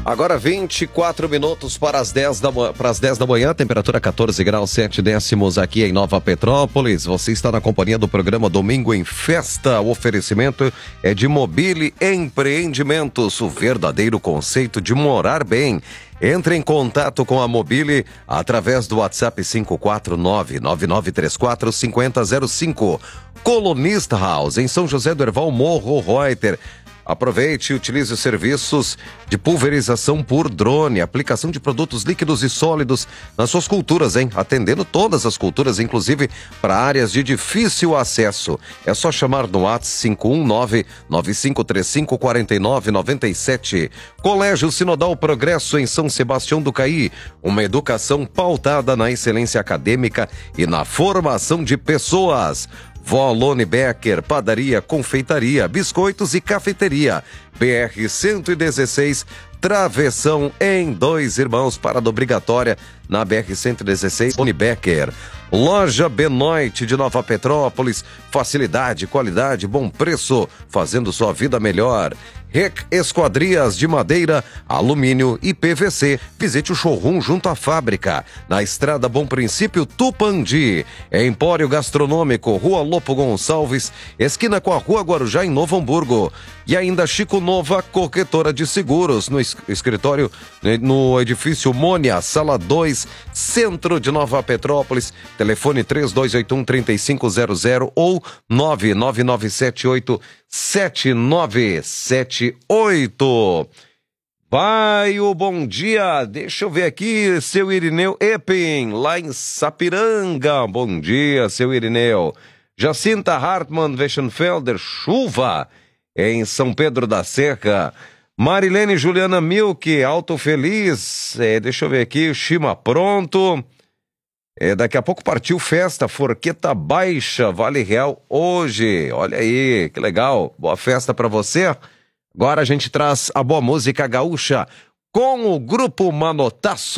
Agora 24 minutos para as 10 da manhã, temperatura 14 graus 7 décimos aqui em Nova Petrópolis. Você está na companhia do programa Domingo em Festa. O oferecimento é de Mobile Empreendimentos, o verdadeiro conceito de morar bem. Entre em contato com a Mobile através do WhatsApp 549-9934-5005. Colunista House, em São José do Herval, Morro Reuter. Aproveite e utilize os serviços de pulverização por drone, aplicação de produtos líquidos e sólidos nas suas culturas, hein? Atendendo todas as culturas, inclusive para áreas de difícil acesso. É só chamar no WhatsApp 519-9535-4997. Colégio Sinodal Progresso em São Sebastião do Caí. Uma educação pautada na excelência acadêmica e na formação de pessoas. Vó Lone Becker, padaria, confeitaria, biscoitos e cafeteria. BR-116, travessão em Dois Irmãos, parada obrigatória na BR-116, Lone Becker. Loja Benoit de Nova Petrópolis, facilidade, qualidade, bom preço, fazendo sua vida melhor. REC Esquadrias de Madeira, Alumínio e PVC. Visite o showroom junto à fábrica, na Estrada Bom Princípio, Tupandi. Empório Gastronômico, Rua Lopo Gonçalves, esquina com a Rua Guarujá, em Novo Hamburgo. E ainda Chico Nova, corretora de seguros, no escritório, no edifício Mônia, Sala 2, Centro de Nova Petrópolis. Telefone 3281-3500 ou 99978-7978. Vai o bom dia, deixa eu ver aqui, seu Irineu Epping, lá em Sapiranga. Bom dia, seu Irineu. Jacinta Hartmann Weschenfelder, chuva em São Pedro da Serra. Marilene Juliana Milk, Alto Feliz. Deixa eu ver aqui, Chima pronto. Daqui a pouco partiu festa, Forqueta Baixa, Vale Real, hoje. Olha aí, que legal. Boa festa pra você. Agora a gente traz a boa música gaúcha com o Grupo Manotaço.